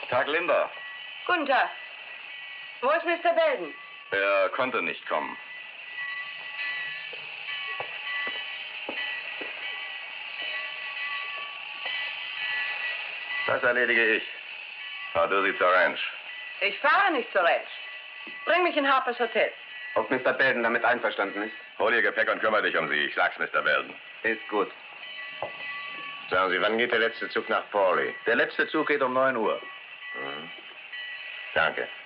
Tag, Linda. Guten Tag. Wo ist Mr. Belden? Er konnte nicht kommen. Das erledige ich. Fahr du sie zur Ranch. Ich fahre nicht zur Ranch. Bring mich in Harpers Hotel. Ob Mr. Belden damit einverstanden ist? Hol ihr Gepäck und kümmere dich um sie. Ich sag's Mr. Belden. Ist gut. Sagen Sie, wann geht der letzte Zug nach Pauli? Der letzte Zug geht um 9 Uhr. Mhm. Danke.